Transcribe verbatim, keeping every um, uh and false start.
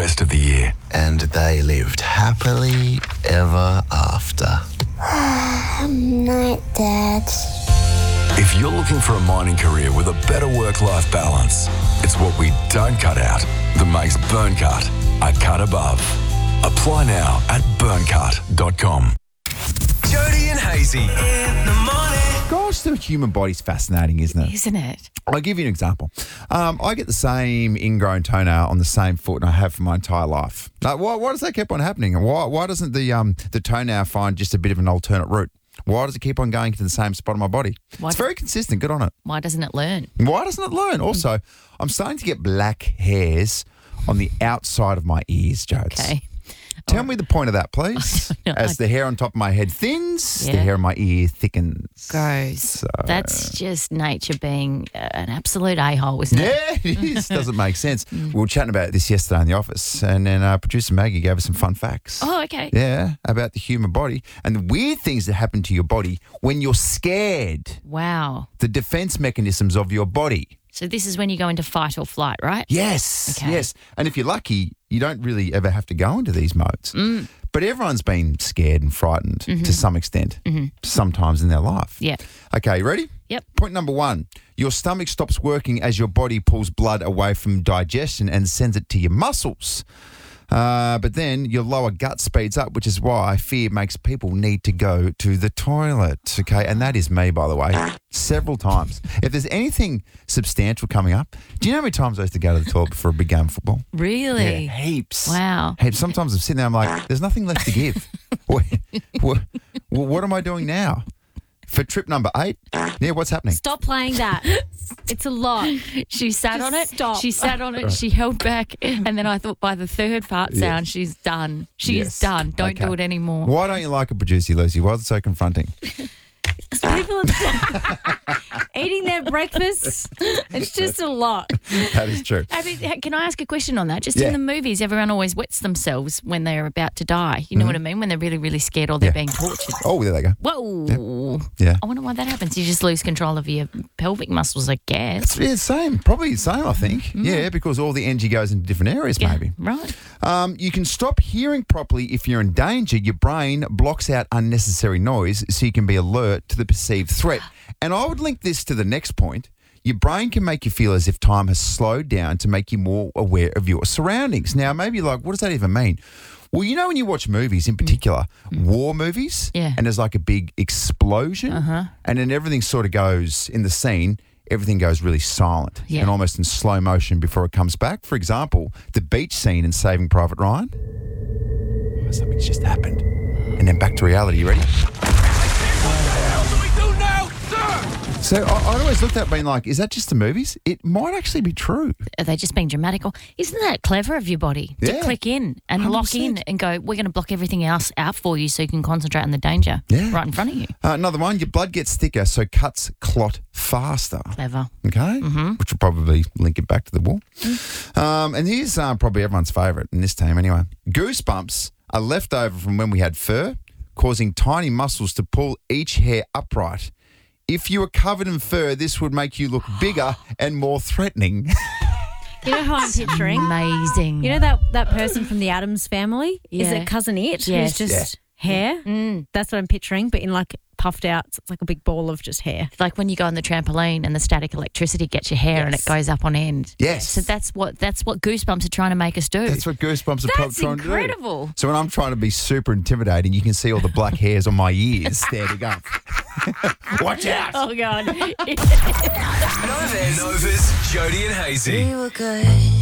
rest of the year. And they lived happily ever after. Night, Dad. If you're looking for a mining career with a better work-life balance, it's what we don't cut out that makes Burncut a cut above. Apply now at burncut dot com. Jody and Hazy in the morning. Gosh, the human body's fascinating, isn't it? Isn't it? I'll give you an example. Um, I get the same ingrown toenail on the same foot and I have for my entire life. Like, why, why does that keep on happening? And why, why doesn't the um, the toenail find just a bit of an alternate route? Why does it keep on going to the same spot on my body? Why it's do- very consistent. Good on it. Why doesn't it learn? Why doesn't it learn? Also, I'm starting to get black hairs on the outside of my ears, Jodes. Okay. Tell me the point of that, please. No, As I- the hair on top of my head thins, the Yeah. hair on my ear thickens. Gross. So- That's just nature being uh, an absolute a-hole, isn't it? Yeah, it is. Doesn't make sense. We were chatting about this yesterday in the office, and then uh, producer Maggie gave us some fun facts. Oh, okay. Yeah, about the human body and the weird things that happen to your body when you're scared. Wow. The defense mechanisms of your body. So this is when you go into fight or flight, right? Yes, Okay. yes. And if you're lucky, you don't really ever have to go into these modes. Mm. But everyone's been scared and frightened to some extent, sometimes in their life. Yeah. Okay, you ready? Yep. Point number one, your stomach stops working as your body pulls blood away from digestion and sends it to your muscles. Uh, but then your lower gut speeds up, which is why fear makes people need to go to the toilet. Okay, and that is me, by the way, several times. If there's anything substantial coming up, do you know how many times I used to go to the toilet before a big game of football? Really? Yeah, heaps. Wow. Heaps. Sometimes I'm sitting there, I'm like, there's nothing left to give. what, what, what am I doing now? For trip number eight? Yeah, what's happening? Stop playing that. It's a lot. She sat Just on it. stop. She sat on it. She held back. And then I thought by the third fart sound, she's done. She Yes. is done. Don't Okay. do it anymore. Why don't you like a producer, Lucy? Why is it so confronting? People are eating their breakfast. It's just a lot. That is true. I mean, ha- can I ask a question on that? Just Yeah. in the movies, everyone always wets themselves when they're about to die. You know what I mean? When they're really, really scared or they're Yeah. being tortured. Oh, there they go. Whoa. Yeah. I wonder why that happens. You just lose control of your pelvic muscles, I guess. Yeah, same. Probably the same, I think. Yeah, because all the energy goes into different areas, Yeah, maybe. right. Um, you can stop hearing properly if you're in danger. Your brain blocks out unnecessary noise so you can be alert to the perceived threat. And I would link this to the next point. Your brain can make you feel as if time has slowed down to make you more aware of your surroundings. Now, maybe you're like, what does that even mean? Well, you know when you watch movies, in particular, war movies, Yeah. and there's like a big explosion, Uh-huh. and then everything sort of goes, in the scene, everything goes really silent Yeah. and almost in slow motion before it comes back. For example, the beach scene in Saving Private Ryan. Oh, something's just happened. And then back to reality. You ready? So I, I'd always looked at it being like, is that just the movies? It might actually be true. Are they just being dramatic? Or isn't that clever of your body to Yeah. click in and lock in and go, we're going to block everything else out for you so you can concentrate on the danger Yeah. right in front of you? Uh, another one, your blood gets thicker, so cuts clot faster. Clever. Okay, which will probably link it back to the war. Um, and here's uh, probably everyone's favourite in this team anyway. Goosebumps are left over from when we had fur, causing tiny muscles to pull each hair upright. If you were covered in fur, this would make you look bigger and more threatening. You know who I'm picturing? Amazing. You know that, that person from the Addams Family? Is Yeah. it Cousin It? Yes. Who's just hair? Mm. That's what I'm picturing, but in like puffed out. So it's like a big ball of just hair. Like when you go on the trampoline and the static electricity gets your hair and it Yes. goes up on end. Yes. So that's what that's what Goosebumps are trying to make us do. That's what Goosebumps are probably That's trying to do. incredible. So when I'm trying to be super intimidating, you can see all the black hairs on my ears standing up. Watch out. Oh, God. Novas, Novas, Jody and Hazy. We were good.